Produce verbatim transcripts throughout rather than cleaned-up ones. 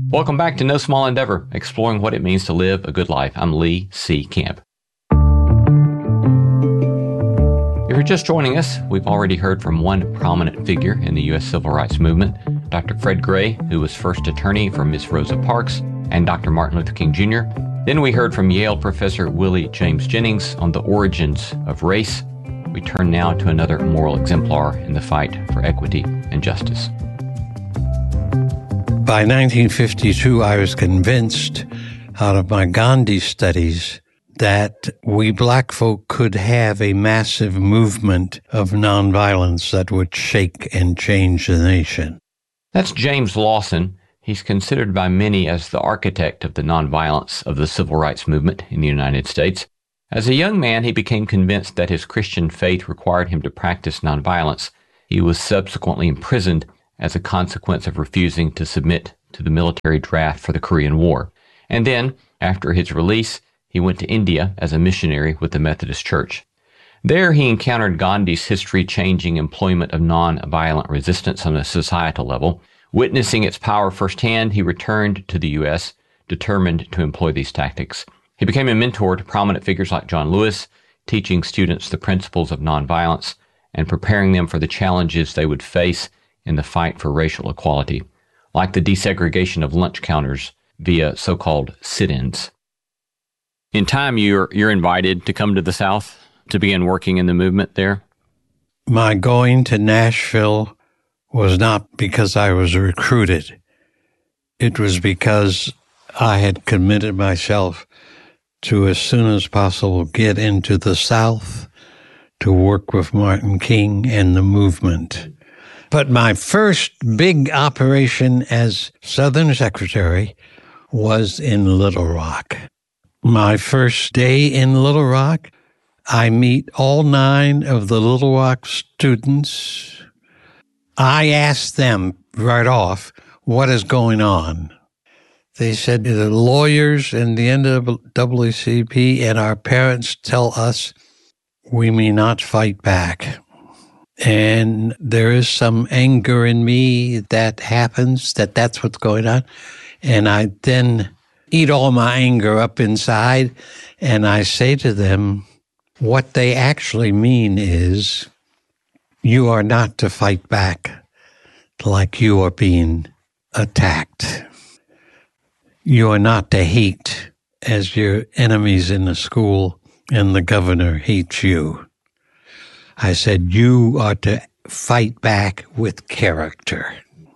Welcome back to No Small Endeavor, exploring what it means to live a good life. I'm Lee C. Camp. If you're just joining us, we've already heard from one prominent figure in the U S civil rights movement, Doctor Fred Gray, who was first attorney for Miss Rosa Parks, and Doctor Martin Luther King Junior Then we heard from Yale professor Willie James Jennings on the origins of race. We turn now to another moral exemplar in the fight for equity and justice. By nineteen fifty-two, I was convinced out of my Gandhi studies that we black folk could have a massive movement of nonviolence that would shake and change the nation. That's James Lawson. He's considered by many as the architect of the nonviolence of the civil rights movement in the United States. As a young man, he became convinced that his Christian faith required him to practice nonviolence. He was subsequently imprisoned as a consequence of refusing to submit to the military draft for the Korean War. And then, after his release, he went to India as a missionary with the Methodist Church. There he encountered Gandhi's history-changing employment of non-violent resistance on a societal level. Witnessing its power firsthand, he returned to the U S, determined to employ these tactics. He became a mentor to prominent figures like John Lewis, teaching students the principles of nonviolence and preparing them for the challenges they would face in the fight for racial equality, like the desegregation of lunch counters via so-called sit-ins. In time, you're you're invited to come to the South to begin working in the movement there? My going to Nashville was not because I was recruited. It was because I had committed myself to, as soon as possible, get into the South to work with Martin King and the movement. But my first big operation as Southern Secretary was in Little Rock. My first day in Little Rock, I meet all nine of the Little Rock students. I asked them right off, what is going on? They said, the lawyers and the N double A C P and our parents tell us we may not fight back. And there is some anger in me that happens, that that's what's going on. And I then eat all my anger up inside, and I say to them, what they actually mean is, you are not to fight back like you are being attacked. You are not to hate as your enemies in the school and the governor hates you. I said, you are to fight back with character.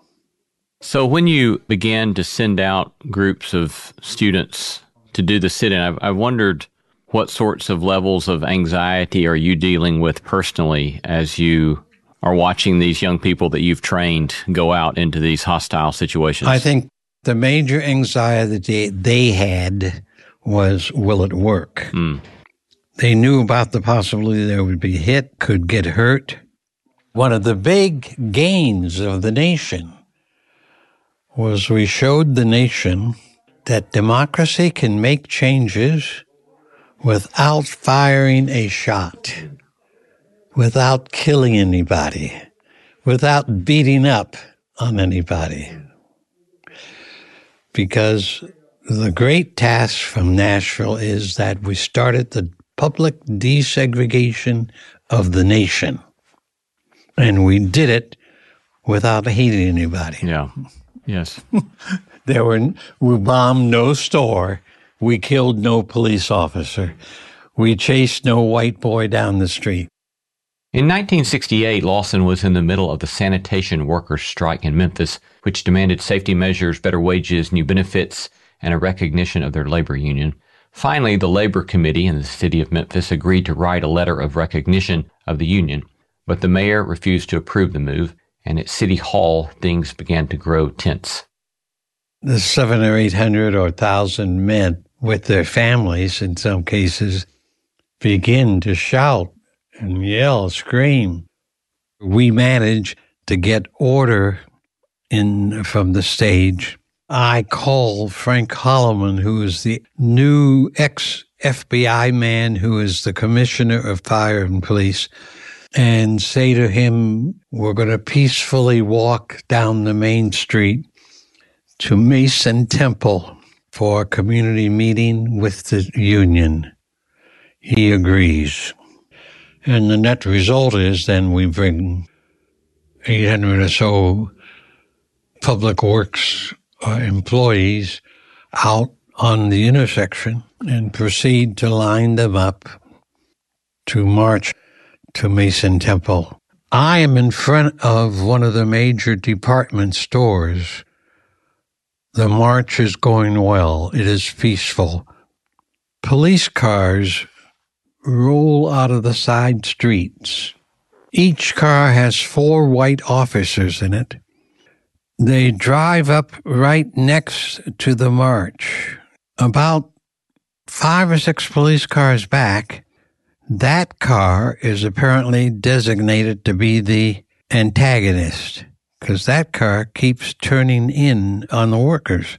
So when you began to send out groups of students to do the sit-in, I've, I wondered what sorts of levels of anxiety are you dealing with personally as you are watching these young people that you've trained go out into these hostile situations? I think the major anxiety they had was, will it work? Mm. They knew about the possibility they would be hit, could get hurt. One of the big gains of the nation was we showed the nation that democracy can make changes without firing a shot, without killing anybody, without beating up on anybody. Because the great task from Nashville is that we started the public desegregation of the nation. And we did it without hating anybody. Yeah. Yes. There were, we bombed no store. We killed no police officer. We chased no white boy down the street. In nineteen sixty-eight, Lawson was in the middle of the sanitation workers' strike in Memphis, which demanded safety measures, better wages, new benefits, and a recognition of their labor union. Finally, the Labor Committee in the city of Memphis agreed to write a letter of recognition of the union, but the mayor refused to approve the move, and at City Hall, things began to grow tense. The seven or eight hundred or thousand men with their families, in some cases, begin to shout and yell, scream. We managed to get order in from the stage. I call Frank Holloman, who is the new ex-F B I man who is the commissioner of fire and police, and say to him, we're going to peacefully walk down the main street to Mason Temple for a community meeting with the union. He agrees. And the net result is then we bring eight hundred or so public works uh, employees out on the intersection and proceed to line them up to march to Mason Temple. I am in front of one of the major department stores. The march is going well. It is peaceful. Police cars roll out of the side streets. Each car has four white officers in it. They drive up right next to the march. About five or six police cars back, that car is apparently designated to be the antagonist, because that car keeps turning in on the workers.